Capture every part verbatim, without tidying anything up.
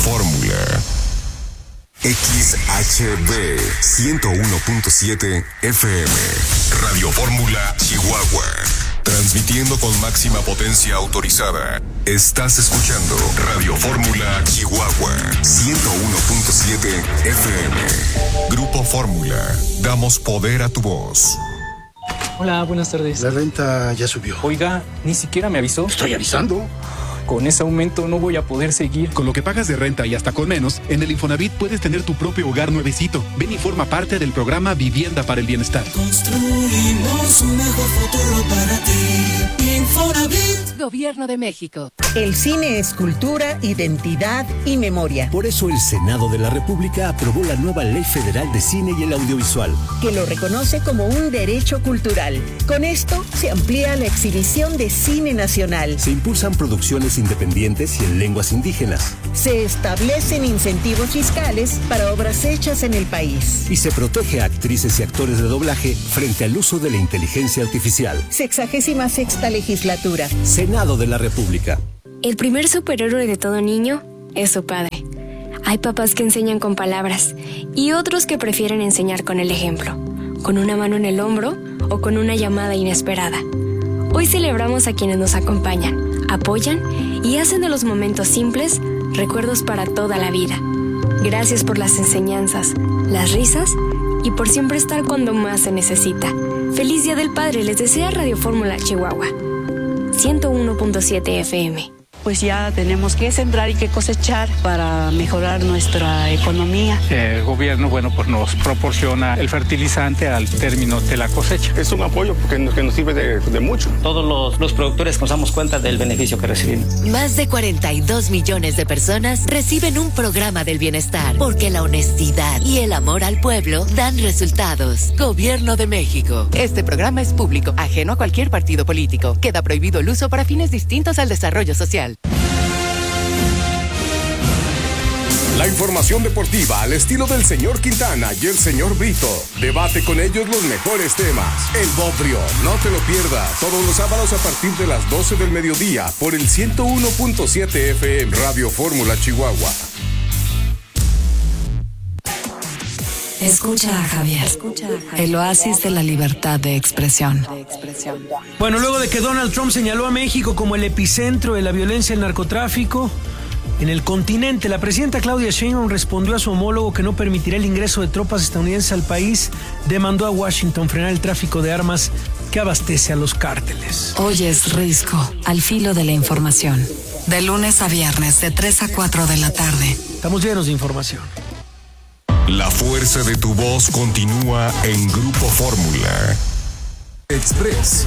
Fórmula. X H B ciento uno punto siete F M. Radio Fórmula Chihuahua. Transmitiendo con máxima potencia autorizada. Estás escuchando Radio Fórmula Chihuahua ciento uno punto siete F M. Grupo Fórmula. Damos poder a tu voz. Hola, buenas tardes. La renta ya subió. Oiga, ni siquiera me avisó. Estoy avisando. Con ese aumento no voy a poder seguir. Con lo que pagas de renta y hasta con menos, en el Infonavit puedes tener tu propio hogar nuevecito. Ven y forma parte del programa Vivienda para el Bienestar. Construimos un mejor futuro para ti. Infonavit. Gobierno de México. El cine es cultura, identidad y memoria. Por eso el Senado de la República aprobó la nueva Ley Federal de Cine y el Audiovisual, que lo reconoce como un derecho cultural. Con esto se amplía la exhibición de cine nacional. Se impulsan producciones independientes y en lenguas indígenas. Se establecen incentivos fiscales para obras hechas en el país. Y se protege a actrices y actores de doblaje frente al uso de la inteligencia artificial. Sexagésima sexta legislatura. Senado de la República. El primer superhéroe de todo niño es su padre. Hay papás que enseñan con palabras y otros que prefieren enseñar con el ejemplo, con una mano en el hombro o con una llamada inesperada. Hoy celebramos a quienes nos acompañan, apoyan y hacen de los momentos simples recuerdos para toda la vida. Gracias por las enseñanzas, las risas y por siempre estar cuando más se necesita. Feliz Día del Padre les desea Radio Fórmula Chihuahua ciento uno punto siete F M. Pues ya tenemos que sembrar y que cosechar para mejorar nuestra economía. El gobierno, bueno, pues nos proporciona el fertilizante al término de la cosecha. Es un apoyo porque nos, que nos sirve de, de mucho. Todos los, los productores nos damos cuenta del beneficio que recibimos. Más de cuarenta y dos millones de personas reciben un programa del bienestar porque la honestidad y el amor al pueblo dan resultados. Gobierno de México. Este programa es público, ajeno a cualquier partido político. Queda prohibido el uso para fines distintos al desarrollo social. La información deportiva al estilo del señor Quintana y el señor Brito. Debate con ellos los mejores temas. El Bodrio, no te lo pierdas. Todos los sábados a partir de las doce del mediodía por el ciento uno punto siete F M Radio Fórmula Chihuahua. Escucha a Javier, Escucha a Javier, el oasis de la libertad de expresión. Bueno, luego de que Donald Trump señaló a México como el epicentro de la violencia y el narcotráfico en el continente, la presidenta Claudia Sheinbaum respondió a su homólogo que no permitirá el ingreso de tropas estadounidenses al país. Demandó a Washington frenar el tráfico de armas que abastece a los cárteles. Hoy es Risco, al filo de la información. De lunes a viernes, de tres a cuatro de la tarde. Estamos llenos de información. La fuerza de tu voz continúa en Grupo Fórmula. Express.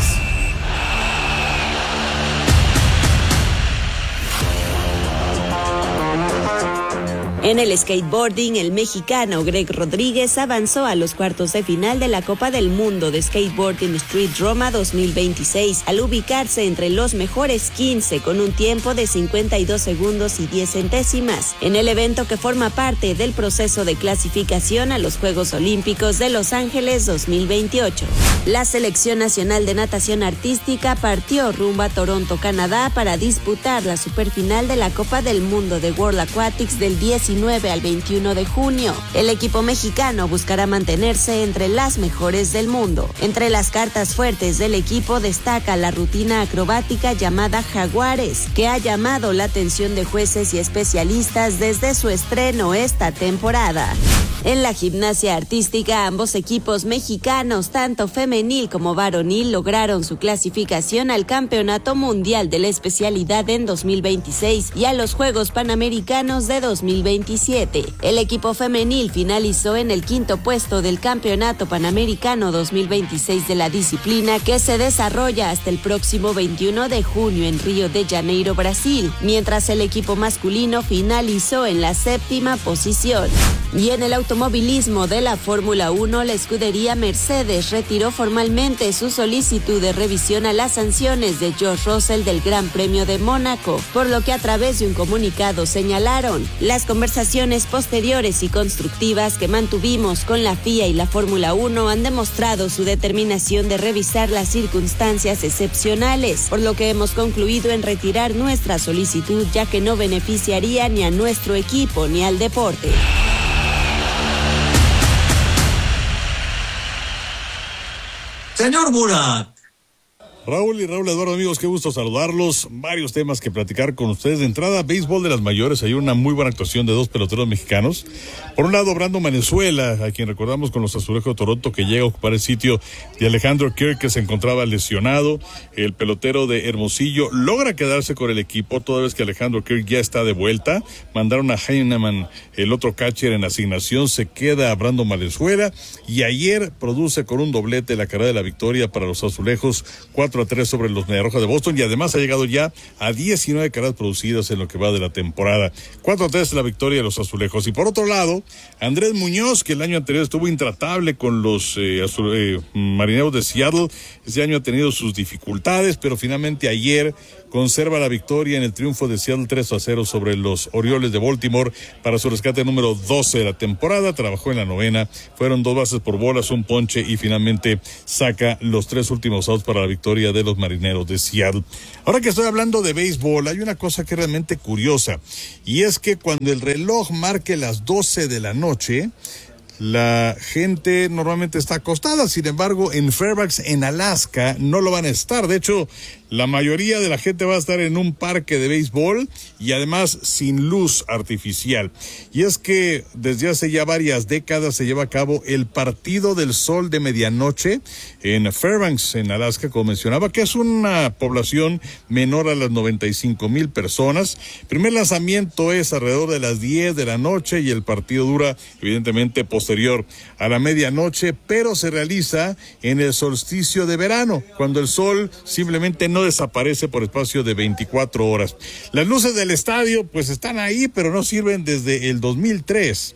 En el skateboarding, el mexicano Greg Rodríguez avanzó a los cuartos de final de la Copa del Mundo de Skateboarding Street Roma dos mil veintiséis, al ubicarse entre los mejores quince con un tiempo de cincuenta y dos segundos y diez centésimas, en el evento que forma parte del proceso de clasificación a los Juegos Olímpicos de Los Ángeles dos mil veintiocho. La Selección Nacional de Natación Artística partió rumbo a Toronto, Canadá, para disputar la superfinal de la Copa del Mundo de World Aquatics del diecinueve al veintiuno de junio. El equipo mexicano buscará mantenerse entre las mejores del mundo. Entre las cartas fuertes del equipo destaca la rutina acrobática llamada Jaguares, que ha llamado la atención de jueces y especialistas desde su estreno esta temporada. En la gimnasia artística, ambos equipos mexicanos, tanto femenil como varonil, lograron su clasificación al Campeonato Mundial de la especialidad en dos mil veintiséis y a los Juegos Panamericanos de dos mil veintisiete. El equipo femenil finalizó en el quinto puesto del Campeonato Panamericano dos mil veintiséis de la disciplina, que se desarrolla hasta el próximo veintiuno de junio en Río de Janeiro, Brasil, mientras el equipo masculino finalizó en la séptima posición. Y en el automovilismo de la Fórmula uno, la escudería Mercedes retiró formalmente su solicitud de revisión a las sanciones de George Russell del Gran Premio de Mónaco, por lo que a través de un comunicado señalaron: las conversaciones posteriores y constructivas que mantuvimos con la F I A y la Fórmula uno han demostrado su determinación de revisar las circunstancias excepcionales, por lo que hemos concluido en retirar nuestra solicitud, ya que no beneficiaría ni a nuestro equipo ni al deporte. Señor Murat. Raúl y Raúl Eduardo, amigos, qué gusto saludarlos. Varios temas que platicar con ustedes. De entrada, béisbol de las mayores. Hay una muy buena actuación de dos peloteros mexicanos. Por un lado, Brandon Valenzuela, a quien recordamos con los Azulejos de Toronto, que llega a ocupar el sitio de Alejandro Kirk, que se encontraba lesionado. El pelotero de Hermosillo logra quedarse con el equipo, toda vez que Alejandro Kirk ya está de vuelta. Mandaron a Heinemann, el otro catcher en asignación. Se queda a Brandon Valenzuela. Y ayer produce con un doblete la carrera de la victoria para los Azulejos, cuatro a tres sobre los Mediarrojas de Boston, y además ha llegado ya a diecinueve carreras producidas en lo que va de la temporada. cuatro a tres la victoria de los Azulejos. Y por otro lado, Andrés Muñoz, que el año anterior estuvo intratable con los eh, azul, eh, Marineros de Seattle, este año ha tenido sus dificultades, pero finalmente ayer conserva la victoria en el triunfo de Seattle tres a cero sobre los Orioles de Baltimore para su rescate número doce de la temporada. Trabajó en la novena, fueron dos bases por bolas, un ponche, y finalmente saca los tres últimos outs para la victoria de los Marineros de Seattle. Ahora que estoy hablando de béisbol, hay una cosa que es realmente curiosa, y es que cuando el reloj marque las doce de la noche, la gente normalmente está acostada. Sin embargo, en Fairbanks, en Alaska, no lo van a estar. De hecho, la mayoría de la gente va a estar en un parque de béisbol y además sin luz artificial. Y es que desde hace ya varias décadas se lleva a cabo el Partido del Sol de Medianoche en Fairbanks, en Alaska, como mencionaba, que es una población menor a las noventa y cinco mil personas. El primer lanzamiento es alrededor de las diez de la noche y el partido dura, evidentemente, posterior a la medianoche, pero se realiza en el solsticio de verano, cuando el sol simplemente no desaparece por espacio de veinticuatro horas. Las luces del estadio pues están ahí, pero no sirven desde el dos mil tres,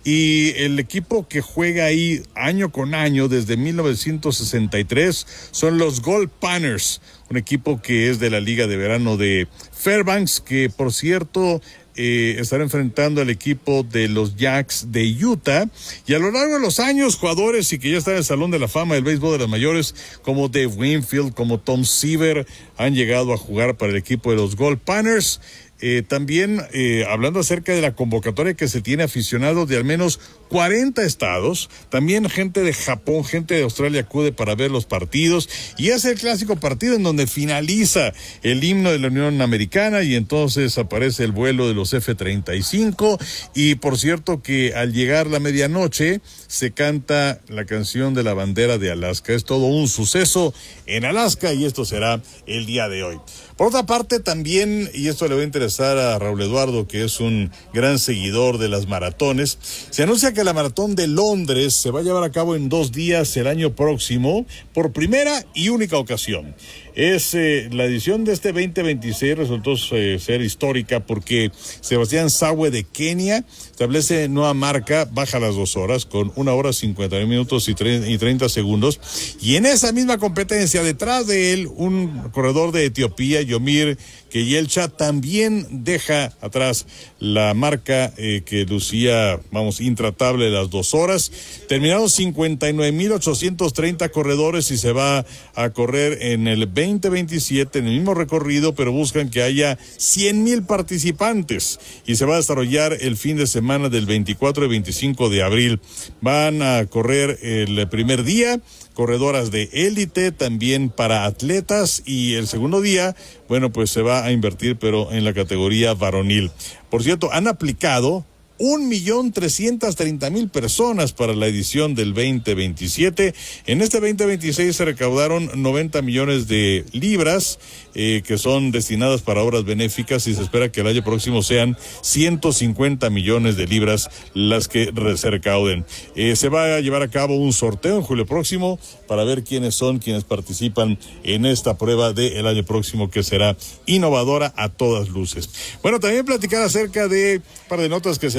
y el equipo que juega ahí año con año desde mil novecientos sesenta y tres son los Gold Panthers, un equipo que es de la Liga de Verano de Fairbanks, que por cierto Eh, estará enfrentando al equipo de los Jacks de Utah. Y a lo largo de los años, jugadores y que ya están en el Salón de la Fama del béisbol de las mayores, como Dave Winfield, como Tom Seaver, han llegado a jugar para el equipo de los Gold Panthers. Eh, también eh, hablando acerca de la convocatoria que se tiene, aficionados de al menos cuarenta estados, también gente de Japón, gente de Australia acude para ver los partidos, y es el clásico partido en donde finaliza el himno de la Unión Americana y entonces aparece el vuelo de los F treinta y cinco, y por cierto que al llegar la medianoche se canta la canción de la bandera de Alaska. Es todo un suceso en Alaska y esto será el día de hoy. Por otra parte también, y esto le va a interesar a Raúl Eduardo, que es un gran seguidor de las maratones, se anuncia que la maratón de Londres se va a llevar a cabo en dos días el año próximo, por primera y única ocasión. Es eh, la edición de este veinte veintiséis resultó eh, ser histórica porque Sebastián Sawe de Kenia establece nueva marca, baja las dos horas con una hora cincuenta y nueve minutos y treinta segundos, y en esa misma competencia detrás de él un corredor de Etiopía, Yomir Keyelcha, también deja atrás la marca eh, que lucía, vamos, intratable las dos horas. Terminaron cincuenta y nueve mil ochocientos treinta corredores y se va a correr en el veinte veintisiete en el mismo recorrido, pero buscan que haya cien mil participantes y se va a desarrollar el fin de semana del veinticuatro y veinticinco de abril. Van a correr el primer día corredoras de élite, también para atletas, y el segundo día, bueno, pues se va a invertir, pero en la categoría varonil. Por cierto, han aplicado un millón trescientas treinta mil personas para la edición del veinte veintisiete. En este veinte veintiséis se recaudaron noventa millones de libras eh, que son destinadas para obras benéficas, y se espera que el año próximo sean ciento cincuenta millones de libras las que se recauden. Eh, se va a llevar a cabo un sorteo en julio próximo para ver quiénes son quienes participan en esta prueba del año próximo, que será innovadora a todas luces. Bueno, también platicar acerca de un par de notas que se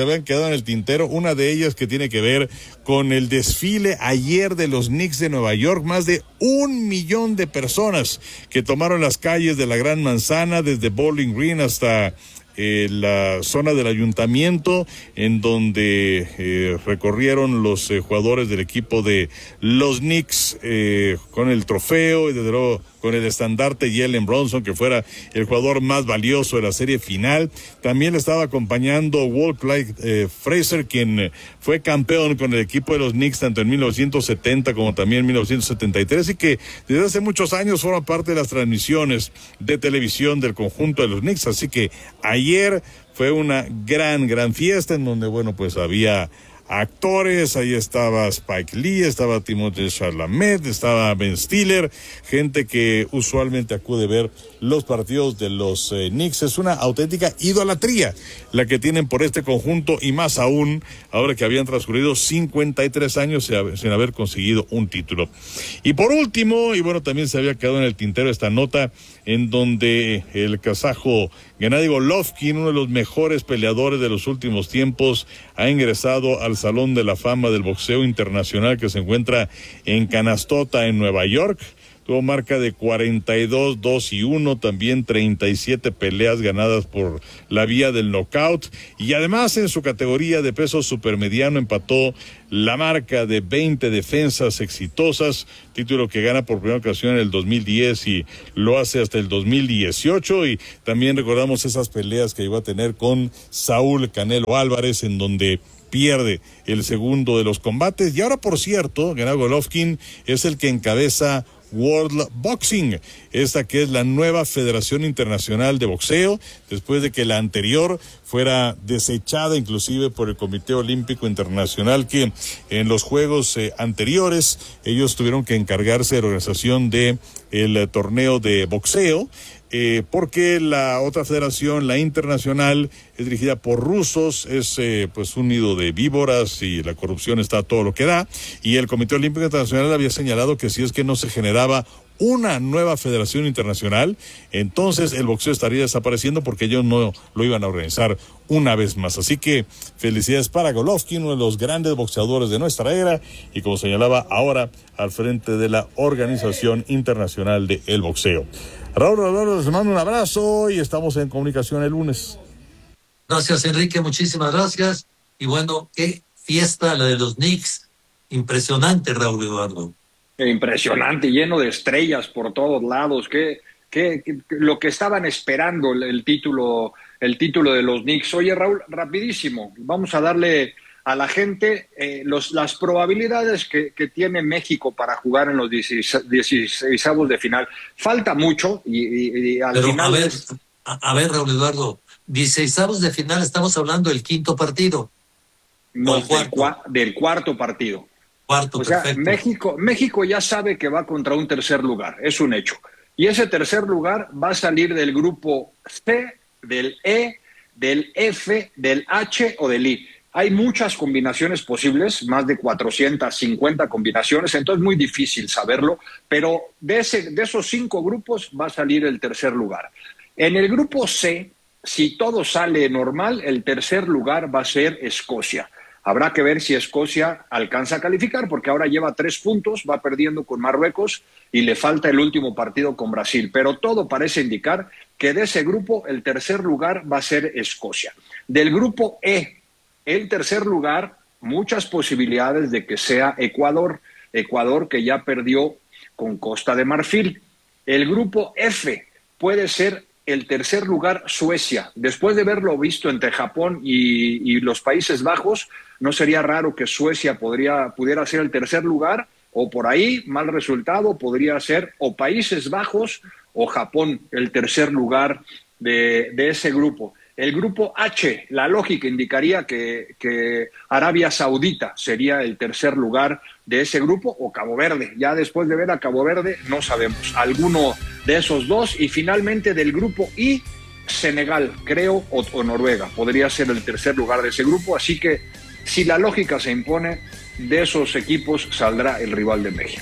habían quedado en el tintero, una de ellas que tiene que ver con el desfile ayer de los Knicks de Nueva York, más de un millón de personas que tomaron las calles de la Gran Manzana, desde Bowling Green hasta Eh, la zona del ayuntamiento, en donde eh, recorrieron los eh, jugadores del equipo de los Knicks eh, con el trofeo y desde luego con el estandarte Jalen Brunson, que fuera el jugador más valioso de la serie final. También le estaba acompañando Walt Clyde eh, Frazier, quien eh, fue campeón con el equipo de los Knicks tanto en mil novecientos setenta como también en mil novecientos setenta y tres, y que desde hace muchos años forma parte de las transmisiones de televisión del conjunto de los Knicks. Así que ayer fue una gran, gran fiesta en donde, bueno, pues había actores, ahí estaba Spike Lee, estaba Timothée Chalamet, estaba Ben Stiller, gente que usualmente acude a ver los partidos de los eh, Knicks. Es una auténtica idolatría la que tienen por este conjunto, y más aún ahora que habían transcurrido cincuenta y tres años sin haber conseguido un título. Y por último, y bueno, también se había quedado en el tintero esta nota en donde el kazajo Gennady Golovkin, uno de los mejores peleadores de los últimos tiempos, ha ingresado al Salón de la Fama del Boxeo Internacional que se encuentra en Canastota, en Nueva York. Tuvo marca de cuarenta y dos, dos y uno, también treinta y siete peleas ganadas por la vía del knockout, y además en su categoría de peso supermediano empató la marca de veinte defensas exitosas, título que gana por primera ocasión en el dos mil diez y lo hace hasta el dos mil dieciocho. Y también recordamos esas peleas que iba a tener con Saúl Canelo Álvarez, en donde pierde el segundo de los combates. Y ahora, por cierto, Gennady Golovkin es el que encabeza World Boxing, esta que es la nueva Federación Internacional de Boxeo, después de que la anterior fuera desechada inclusive por el Comité Olímpico Internacional, que en los juegos eh, anteriores ellos tuvieron que encargarse de la organización de el eh, torneo de boxeo. Eh, porque la otra federación, la internacional, es dirigida por rusos, es eh, pues un nido de víboras y la corrupción está a todo lo que da, y el Comité Olímpico Internacional había señalado que si es que no se generaba una nueva federación internacional, entonces el boxeo estaría desapareciendo, porque ellos no lo iban a organizar una vez más. Así que felicidades para Golovkin, uno de los grandes boxeadores de nuestra era, y como señalaba, ahora al frente de la Organización Internacional de el Boxeo. Raúl, Raúl, les mando un abrazo y estamos en comunicación el lunes. Gracias, Enrique, muchísimas gracias. Y bueno, qué fiesta la de los Knicks. Impresionante, Raúl Eduardo. Impresionante, lleno de estrellas por todos lados. Qué, qué, qué lo que estaban esperando el, el título, el título de los Knicks. Oye, Raúl, rapidísimo, vamos a darle a la gente eh, los, las probabilidades que, que tiene México para jugar en los dieciseisavos de final. Falta mucho y, y, y al Pero, final... A ver, es... a, a ver, Raúl Eduardo, dieciseisavos de final, estamos hablando del quinto partido. No, del, cua, del cuarto partido. Cuarto, o sea, perfecto. México, México ya sabe que va contra un tercer lugar, es un hecho. Y ese tercer lugar va a salir del grupo C, del E, del F, del H o del I. Hay muchas combinaciones posibles, más de cuatrocientas cincuenta combinaciones, entonces es muy difícil saberlo, pero de, ese, de esos cinco grupos va a salir el tercer lugar. En el grupo C, si todo sale normal, el tercer lugar va a ser Escocia. Habrá que ver si Escocia alcanza a calificar, porque ahora lleva tres puntos, va perdiendo con Marruecos y le falta el último partido con Brasil. Pero todo parece indicar que de ese grupo el tercer lugar va a ser Escocia. Del grupo E, el tercer lugar, muchas posibilidades de que sea Ecuador. Ecuador que ya perdió con Costa de Marfil. El grupo F puede ser el tercer lugar Suecia. Después de verlo visto entre Japón y, y los Países Bajos, no sería raro que Suecia podría, pudiera ser el tercer lugar, o por ahí, mal resultado, podría ser o Países Bajos o Japón el tercer lugar de, de ese grupo. El grupo H, la lógica indicaría que, que Arabia Saudita sería el tercer lugar de ese grupo, o Cabo Verde. Ya después de ver a Cabo Verde, no sabemos. Alguno de esos dos. Y finalmente del grupo I, Senegal, creo, o, o Noruega. Podría ser el tercer lugar de ese grupo. Así que, si la lógica se impone, de esos equipos saldrá el rival de México.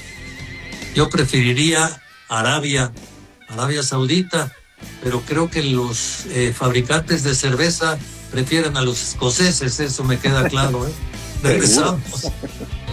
Yo preferiría Arabia, Arabia Saudita, pero creo que los eh, fabricantes de cerveza prefieren a los escoceses, eso me queda claro, ¿eh? Regresamos.